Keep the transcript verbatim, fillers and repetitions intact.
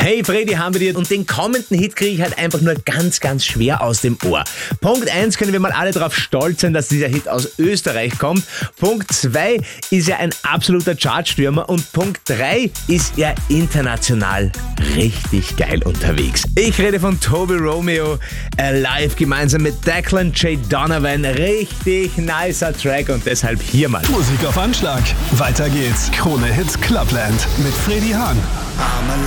Hey Freddy, haben wir dir und den kommenden Hit kriege ich halt einfach nur ganz, ganz schwer aus dem Ohr. Punkt eins können wir mal alle darauf stolz sein, dass dieser Hit aus Österreich kommt. Punkt zwei ist er ein absoluter Chartstürmer und Punkt drei ist er international richtig geil unterwegs. Ich rede von Toby Romeo, live gemeinsam mit Declan J. Donovan. Richtig nicer Track und deshalb hier mal. Musik auf Anschlag. Weiter geht's. Krone Hits Clubland mit Freddy Hahn.